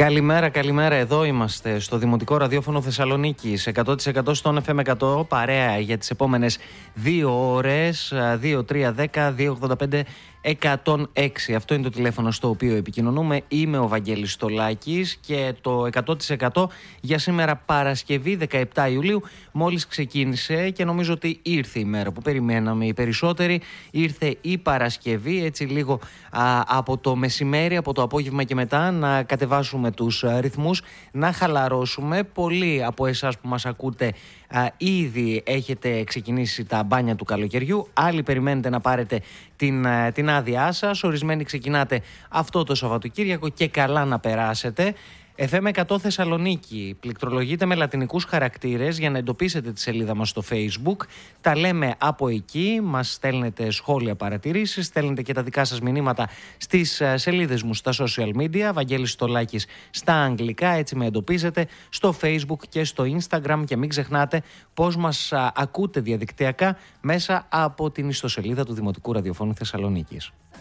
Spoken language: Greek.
Καλημέρα, καλημέρα. Εδώ είμαστε στο Δημοτικό Ραδιόφωνο Θεσσαλονίκης. 100% στον FM100. Παρέα για τις επόμενες 2 ώρες. 2310-285-106. Αυτό είναι το τηλέφωνο στο οποίο επικοινωνούμε. Είμαι ο Βαγγέλης Στολάκης και το 100% για σήμερα Παρασκευή 17 Ιουλίου μόλις ξεκίνησε και νομίζω ότι ήρθε η μέρα που περιμέναμε οι περισσότεροι. Ήρθε η Παρασκευή, έτσι λίγο από το μεσημέρι, από το απόγευμα και μετά να κατεβάσουμε τους ρυθμούς, να χαλαρώσουμε. Πολλοί από εσάς που μας ακούτε ήδη έχετε ξεκινήσει τα μπάνια του καλοκαιριού, άλλοι περιμένετε να πάρετε την άδειά σας, ορισμένοι ξεκινάτε αυτό το Σαββατοκύριακο και καλά να περάσετε. FM100 Θεσσαλονίκη πληκτρολογείτε με λατινικούς χαρακτήρες για να εντοπίσετε τη σελίδα μας στο Facebook. Τα λέμε από εκεί, μας στέλνετε σχόλια, παρατηρήσεις, στέλνετε και τα δικά σας μηνύματα στις σελίδες μου στα social media. Βαγγέλης Στολάκης στα αγγλικά, έτσι με εντοπίζετε στο Facebook και στο Instagram. Και μην ξεχνάτε πώς μας ακούτε διαδικτυακά μέσα από την ιστοσελίδα του Δημοτικού Ραδιοφώνου Θεσσαλονίκης.